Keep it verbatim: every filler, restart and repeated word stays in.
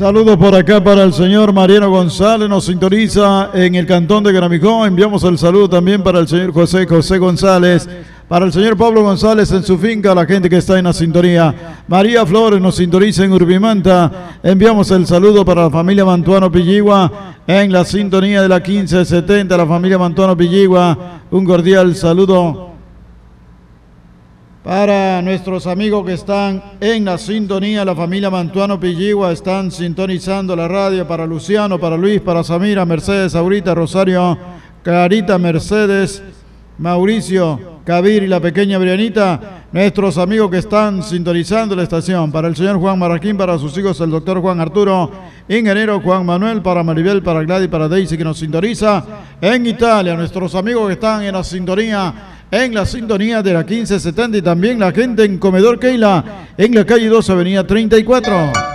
Saludos por acá para el señor Mariano González, nos sintoniza en el cantón de Gramicó. Enviamos el saludo también para el señor José José González, para el señor Pablo González en su finca, la gente que está en la sintonía. María Flores nos sintoniza en Urbimanta. Enviamos el saludo para la familia Mantuano Pilligua en la sintonía de la quince setenta, la familia Mantuano Pilligua. Un cordial saludo para nuestros amigos que están en la sintonía, la familia Mantuano Pilligua, están sintonizando la radio. Para Luciano, para Luis, para Samira, Mercedes, Aurita, Rosario, Carita, Mercedes, Mauricio, Kabir y la pequeña Brianita, nuestros amigos que están sintonizando la estación. Para el señor Juan Marraquín, para sus hijos el doctor Juan Arturo, ingeniero Juan Manuel, para Maribel, para Gladys, para Daisy que nos sintoniza en Italia, nuestros amigos que están en la sintonía, en la sintonía de la quince setenta y también la gente en Comedor Keila, en la calle dos, avenida treinta y cuatro.